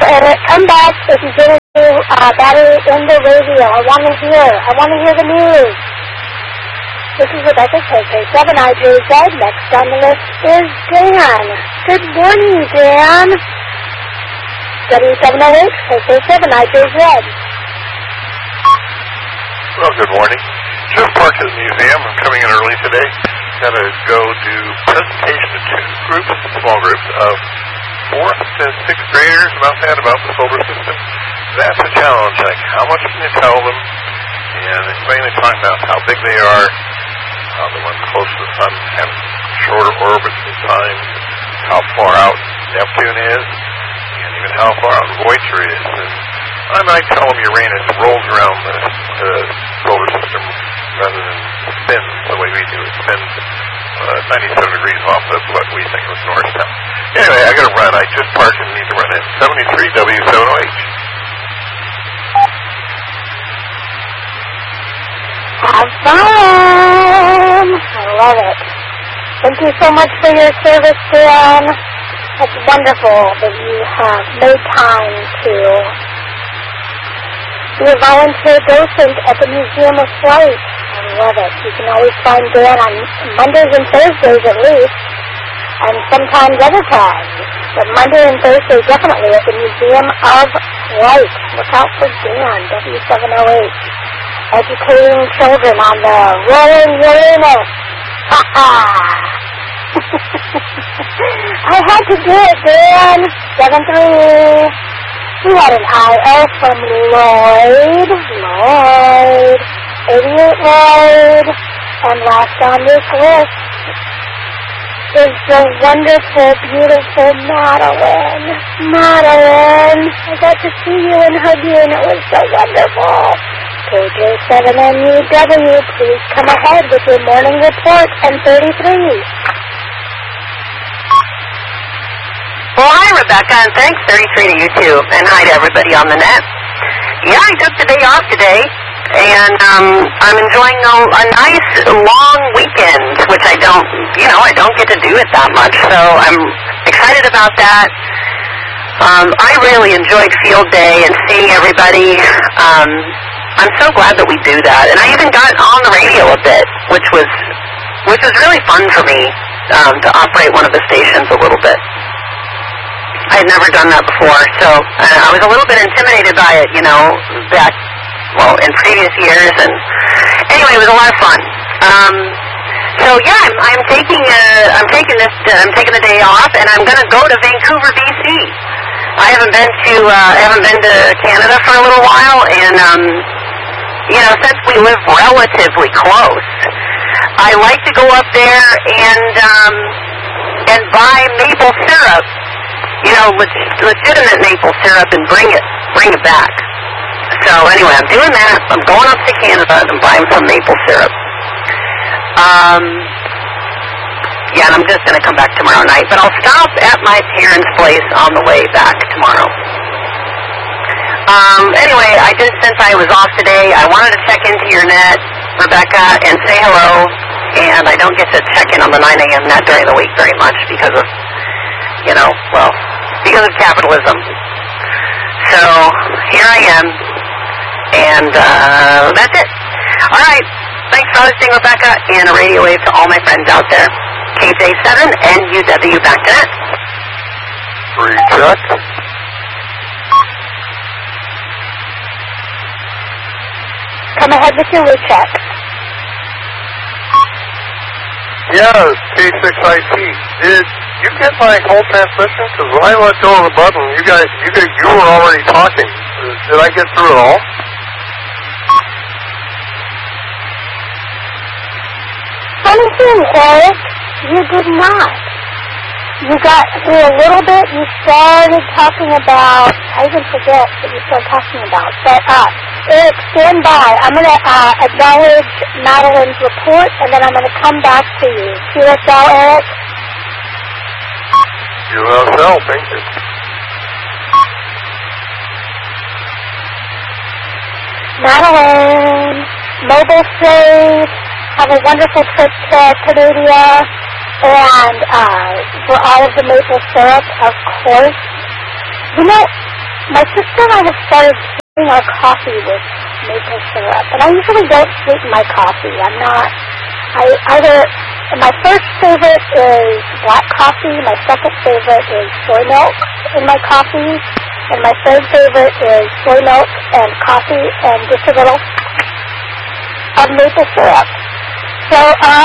Eric. Come back if you get a new battery in the radio. I want to hear the news. This is Rebecca, KK7IJZ. Next on the list is Dan. Good morning, Dan. W708, KK7IJZ. Well, good morning. Just parked at the museum. I'm coming in early today. Got to go do presentation to two groups, small groups of 4th to 6th graders about the solar system. That's a challenge. Like, how much can you tell them? And it's mainly talking about how big they are, how the ones close to the sun have shorter orbits and times, how far out Neptune is, and even how far out Voyager is. And I might tell them Uranus rolls around the solar system rather than spins the way we do. It spins 97 degrees off of what we think was Norristown. Anyway, I got to run. I just parked and need to run in. 73 W7OH. Have fun! I love it. Thank you so much for your service, Dan. It's wonderful that you have made time to be a volunteer docent at the Museum of Flight. I love it. You can always find Dan on Mondays and Thursdays at least, and sometimes other times. But Monday and Thursday definitely at the Museum of Flight. Look out for Dan, W708, educating children on the rolling Uranus. Ha-ha! I had to do it, Dan. 7-3. We had an IO from Lloyd, 88 Lloyd, and last on this list is the wonderful, beautiful Madeline. Madeline, I got to see you and hug you, and it was so wonderful. KJ7NUW, please come ahead with your morning report and 33. Well, hi, Rebecca, and thanks, 33 to you, too, and hi to everybody on the net. Yeah, I took the day off today, and I'm enjoying a nice, long weekend, which I don't get to do it that much, so I'm excited about that. I really enjoyed field day and seeing everybody. I'm so glad that we do that, and I even got on the radio a bit, which was really fun for me, to operate one of the stations a little bit. I had never done that before, so I was a little bit intimidated by it, back, in previous years, and anyway, it was a lot of fun. So yeah, I'm taking the day off, and I'm going to go to Vancouver, BC. I haven't been to Canada for a little while, and since we live relatively close, I like to go up there and buy maple syrup. Legitimate maple syrup, and bring it back. So anyway, I'm doing that. I'm going up to Canada and buying some maple syrup. And I'm just going to come back tomorrow night, but I'll stop at my parents' place on the way back tomorrow. Anyway, since I was off today, I wanted to check into your net, Rebecca, and say hello. And I don't get to check in on the 9 a.m. net during the week very much because of capitalism. So here I am, and that's it. All right. Thanks for listening, Rebecca, and a radio wave to all my friends out there. KJ7 and UW back to net. Recheck. Come ahead with your recheck. Yeah, K6IT. Did you get my whole transmission? Because when I let go of the button, you were already talking. Did I get through it all? Funny thing, Eric, you did not. You got through a little bit. You started talking about, I even forget what you started talking about. But, Eric, stand by. I'm going to acknowledge Madeline's report, and then I'm going to come back to you. QSL, Eric? QSL, thank you. Madeline, mobile safe. Have a wonderful trip to Canada. And for all of the maple syrup, of course. my sister and I have started sweetening our coffee with maple syrup, and I usually don't sweeten my coffee. My first favorite is black coffee, my second favorite is soy milk in my coffee, and my third favorite is soy milk and coffee and just a little of maple syrup. So,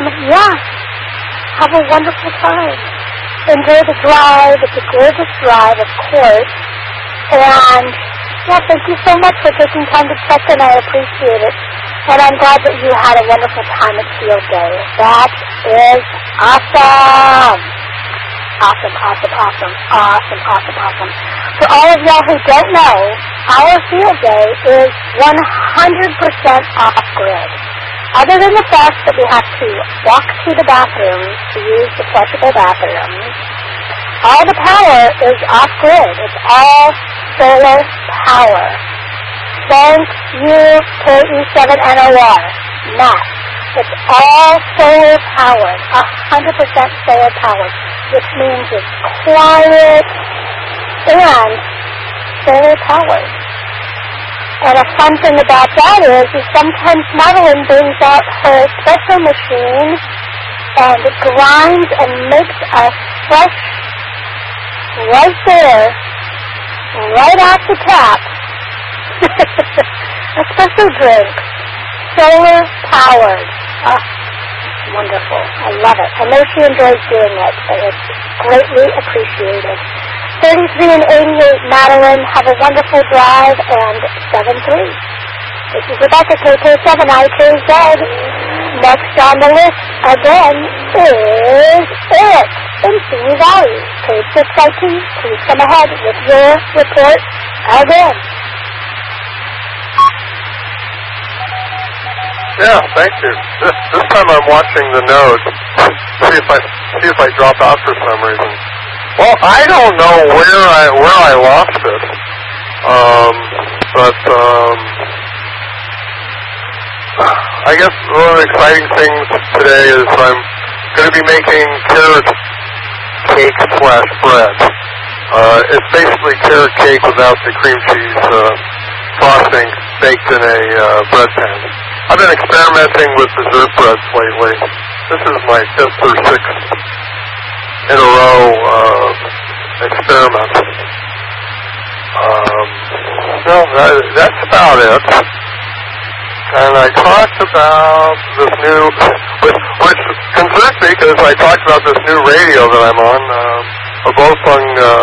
have a wonderful time. Enjoy the drive. It's a gorgeous drive, of course. And, thank you so much for taking time to check in. I appreciate it. And I'm glad that you had a wonderful time at Field Day. That is awesome. Awesome. For all of y'all who don't know, our Field Day is 100% off-grid. Other than the fact that we have to walk to the bathrooms to use the flushable bathrooms, all the power is off-grid. It's all solar power. Thank you, KE7NOR, Matt. It's all solar powered, 100% solar powered, which means it's quiet and solar powered. And a fun thing about that is sometimes Madeline brings out her espresso machine and grinds and makes a fresh, right there, right off the tap, espresso drink, solar powered. Wonderful. I love it. I know she enjoys doing it, but it's greatly appreciated. 33 and 88, Madeline, have a wonderful drive, and 7-3. This is Rebecca, KK7IKZ. Next on the list, again, is Eric in Simi Valley. Code 6IT, please come ahead with your report again. Yeah, thank you. This time I'm watching the nodes. See if I drop out for some reason. Well, I don't know where I lost it, but I guess one of the exciting things today is I'm going to be making carrot cake / bread. It's basically carrot cake without the cream cheese frosting baked in a bread pan. I've been experimenting with dessert breads lately. This is my 5th or 6th in a row experiment. That's about it. And I talked about this new, which concerns me because I talked about this new radio that I'm on, a Bofung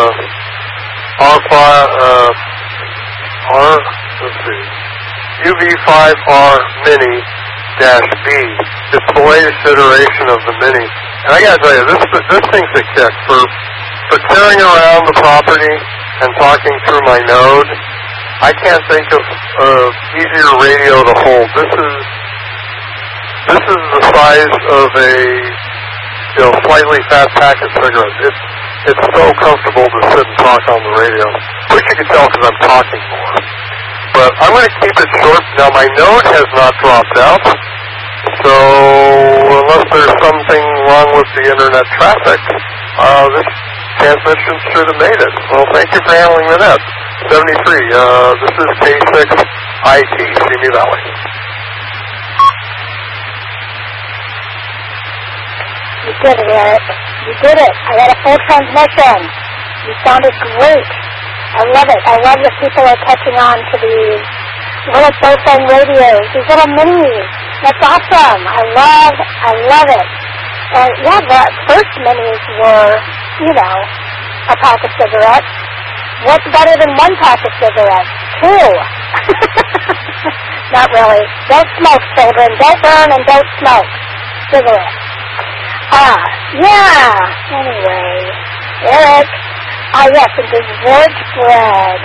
UV5R Mini -B. It's the latest iteration of the Mini. And I gotta tell you, this thing's a kick. For carrying around the property and talking through my node, I can't think of easier radio to hold. This is the size of a slightly fat pack of cigarettes. It's so comfortable to sit and talk on the radio, which you can tell because I'm talking more. But I'm going to keep it short. Now my node has not dropped out, so unless there's something wrong with the internet traffic, this transmission should have made it. Well, thank you for handling with that. 73. This is K6IT, Simi Valley. You did it, Eric. You did it. I got a full transmission. You sounded great. I love it. I love that people are catching on to these little Bofung radios, these little minis. That's awesome. I love it. And yeah, the first minis were, a pack of cigarettes. What's better than one pack of cigarettes? 2. Not really. Don't smoke, children. Don't burn and don't smoke. Cigarettes. Anyway, Eric. Yes, and dessert bread.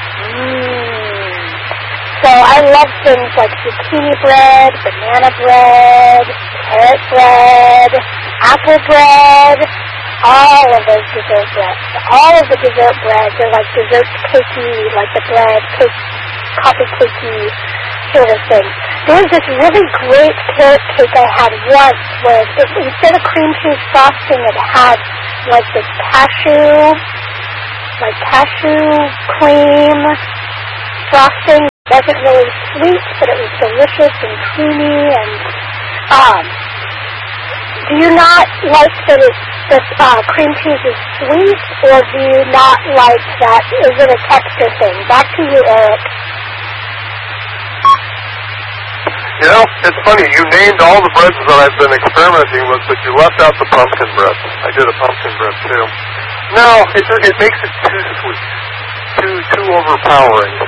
So I love things like zucchini bread, banana bread, carrot bread, apple bread, all of those dessert breads. All of the dessert breads are like dessert cakey, like the bread, coffee cakey sort of thing. There was this really great carrot cake I had once where instead of cream cheese frosting, it had like this cashew like cashew cream frosting. It wasn't really sweet, but it was delicious and creamy. And do you not like that the cream cheese is sweet, or do you not like that? Is it a texture thing? Back to you, Eric. You know, it's funny. You named all the breads that I've been experimenting with, but you left out the pumpkin bread. I did a pumpkin bread too. No, it makes it too sweet, too overpowering.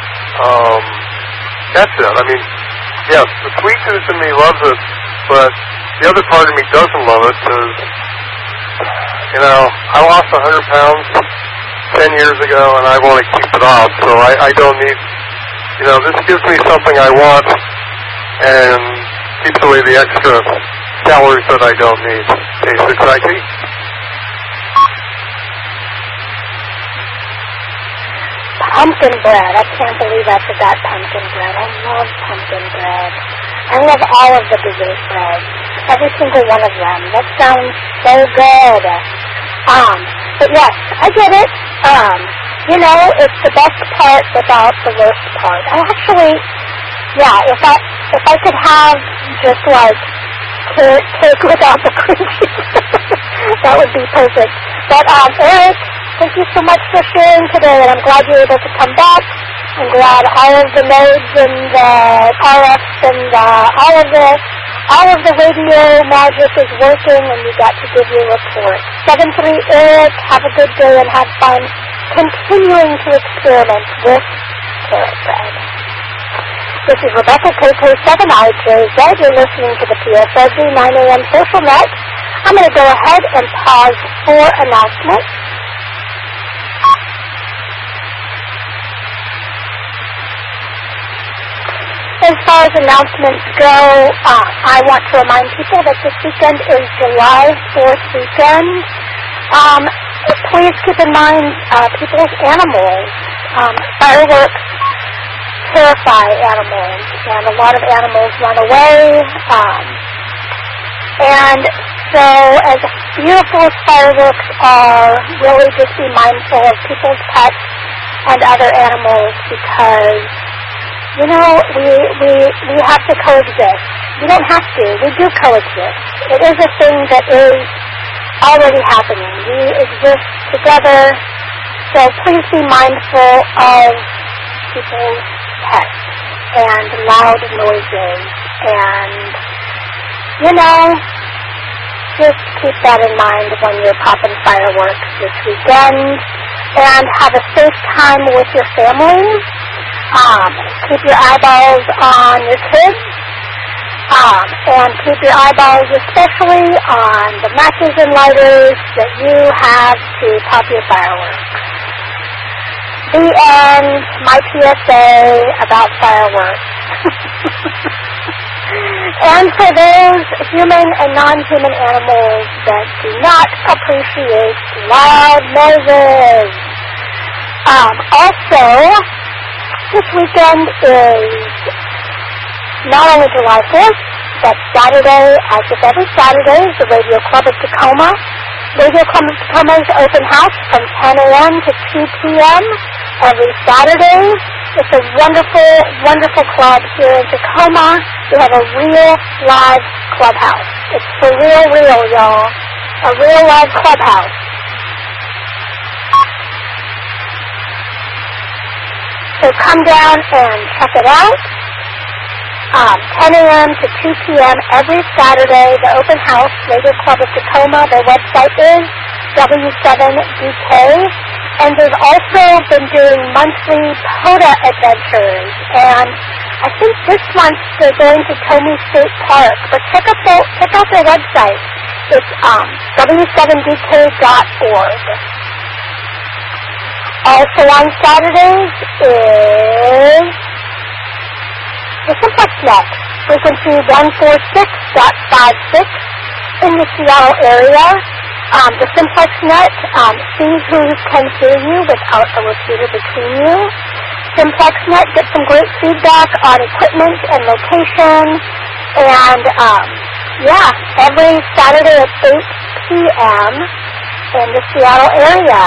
That's it. I mean, yes, the sweet tooth in me loves it, but the other part of me doesn't love it because, you know, I lost 100 pounds 10 years ago, and I want to keep it off. So I don't need, you know, this gives me something I want and keeps away the extra calories that I don't need. Tastes exciting. Pumpkin bread. I can't believe I forgot pumpkin bread. I love pumpkin bread. I love all of the dessert breads. Every single one of them. That sounds so good. But yes, I get it. You know, it's the best part without the worst part. I actually, yeah, if I could have just like cake without the cream cheese, that would be perfect. But Eric, thank you so much for sharing today, and I'm glad you were able to come back. I'm glad all of the nodes and the RFs and all of the radio magic is working, and you got to give your report. 73 Eric, have a good day and have fun continuing to experiment with carrot bread. This is Rebecca, KK7IJZ. You're listening to the PSLG 9 a.m. Social Net. I'm going to go ahead and pause for announcements. As far as announcements go, I want to remind people that this weekend is July 4th weekend. Please keep in mind people's animals. Fireworks terrify animals, and a lot of animals run away. And so as beautiful as fireworks are, really just be mindful of people's pets and other animals, because you know, we have to coexist. We don't have to. We do coexist. It is a thing that is already happening. We exist together. So please be mindful of people's pets and loud noises. And, you know, just keep that in mind when you're popping fireworks this weekend. And have a safe time with your family. Keep your eyeballs on your kids, and keep your eyeballs especially on the matches and lighters that you have to pop your fireworks. The end. My PSA about fireworks. And for those human and non-human animals that do not appreciate loud noises. Also, this weekend is not only July 4th, but Saturday, as with every Saturday, is the Radio Club of Tacoma. Radio Club of Tacoma's open house from 10 a.m. to 2 p.m. every Saturday. It's a wonderful, wonderful club here in Tacoma. We have a real live clubhouse. It's for real, y'all. A real live clubhouse. So come down and check it out. 10 a.m. to 2 p.m. every Saturday, the open house, Radio Club of Tacoma. Their website is W7DK. And they've also been doing monthly POTA adventures. And I think this month they're going to Tomie State Park. But check out their website. It's W7DK.org. Also on Saturdays is the SimplexNet, frequency 146.56 in the Seattle area. The SimplexNet sees who can hear you without a repeater between you. SimplexNet gets some great feedback on equipment and location. And, every Saturday at 8 p.m., in the Seattle area.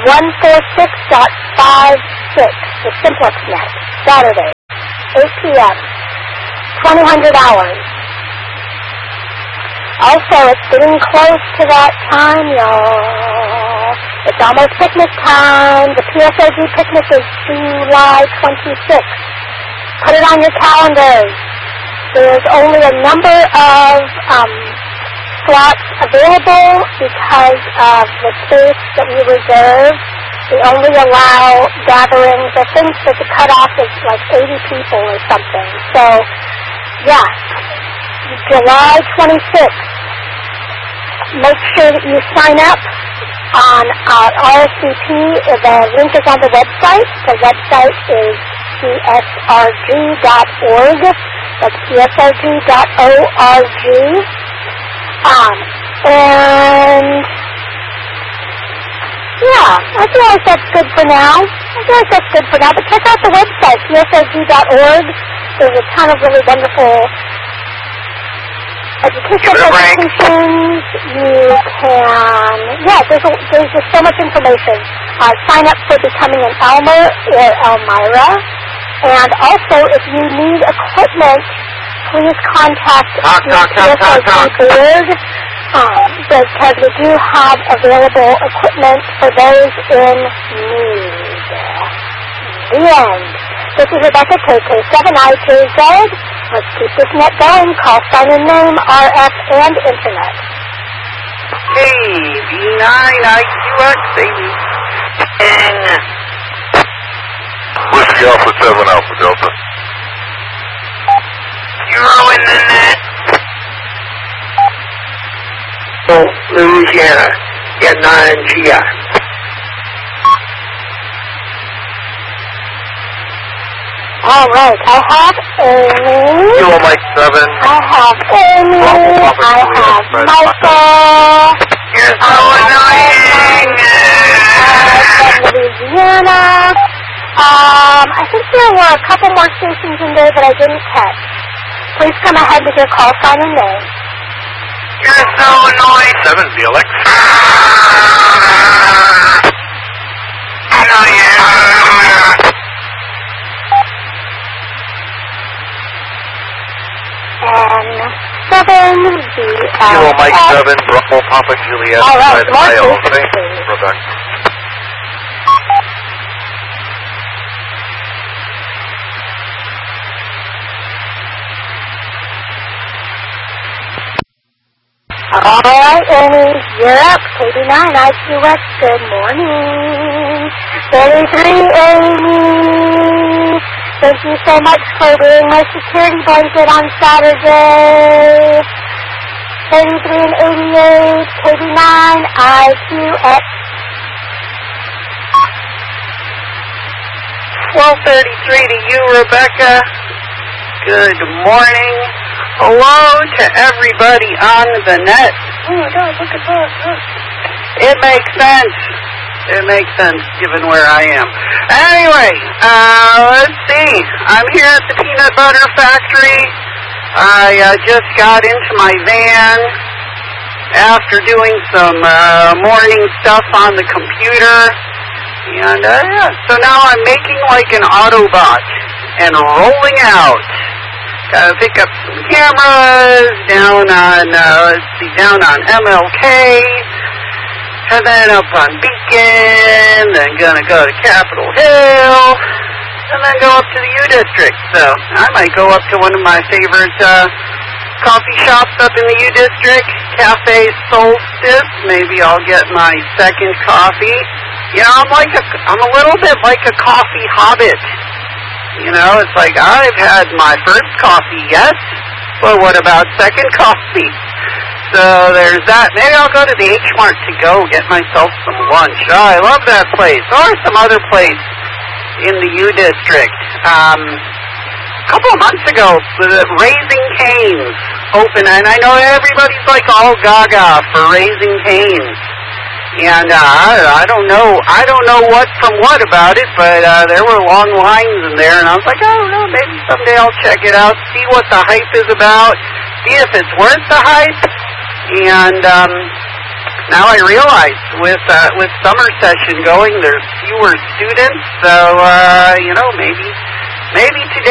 146.56, the Simplex Net, Saturday, 8 p.m., 2000 hours. Also, it's getting close to that time, y'all. It's almost picnic time. The PSOG picnic is July 26th. Put it on your calendars. There's only a number of slots available because of the space that we reserve. We only allow gatherings. I think that the cutoff is like 80 people or something. So, yeah, July 26th. Make sure that you sign up on RSVP. The link is on the website. The website is psrg.org. That's psrg.org. And yeah, I feel like that's good for now. But check out the website, psrg.org. There's a ton of really wonderful educational presentations. You can, there's just so much information. Sign up for becoming an Elmer or Elmira. And also, if you need equipment, please contact the PSOG board, because we do have available equipment for those in need. The end. This is Rebecca, KK7IJZ. Let's keep this net going. Call sign and name, RF, and Internet. Hey, B9IQX, baby. Whiskey Alpha 7 Alpha Delta. Zero in the net. Louisiana, get 9GI. All right, I have Amy. Kilo Mike 7. I have Amy. I have Michael. You're so annoying. Louisiana. I think there were a couple more stations in there that I didn't catch. Please come ahead with your call sign and name. You're so annoying. 7 VLX. And 7 VLX. Kilo Mike 7, Bravo Papa Juliet. All right, more stations, please. Rebecca. All right, Amy, you're up. KB9, IQX, good morning. 33, Amy. Thank you so much for being my security blanket on Saturday. 33 and 88, KB9, IQX. 1233 to you, Rebecca. Good morning. Hello to everybody on the net. Oh my God, look at that. It makes sense. It makes sense given where I am. Anyway, let's see. I'm here at the Peanut Butter Factory. I just got into my van after doing some morning stuff on the computer. And so now I'm making like an Autobot and rolling out. Gotta pick up some cameras down on MLK, and then up on Beacon, then gonna go to Capitol Hill, and then go up to the U District. So I might go up to one of my favorite coffee shops up in the U District, Cafe Solstice. Maybe I'll get my second coffee. You know, I'm a little bit like a coffee hobbit. You know, it's like, I've had my first coffee, yes, but what about second coffee? So there's that. Maybe I'll go to the H Mart to go get myself some lunch. Oh, I love that place. Or some other place in the U District. A couple of months ago, the Raising Cane's opened, and I know everybody's like all gaga for Raising Cane's. And I don't know what from what about it, but there were long lines in there, and I was like, I don't know, maybe someday I'll check it out, see what the hype is about, see if it's worth the hype. And now I realize with summer session going, there's fewer students, so maybe today